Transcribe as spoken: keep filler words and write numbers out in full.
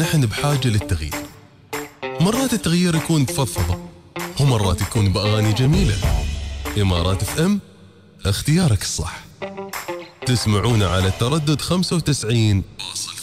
نحن بحاجة للتغيير. مرات التغيير يكون بفضفضة، ومرات يكون بأغاني جميلة. إمارات اف ام، اختيارك الصح. تسمعونا على التردد خمسة وتسعين فاصلة